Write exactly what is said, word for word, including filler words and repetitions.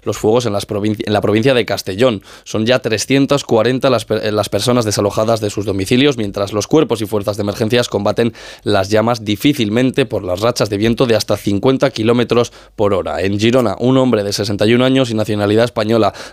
los fuegos en, las provinci- en la provincia de Castellón. Son ya trescientas cuarenta las, per- las personas desalojadas de sus domicilios, mientras los cuerpos y fuerzas de emergencias combaten las llamas difícilmente por las rachas de viento de hasta cincuenta kilómetros por hora. En Girona, un hombre de sesenta y un años y nacionalidad española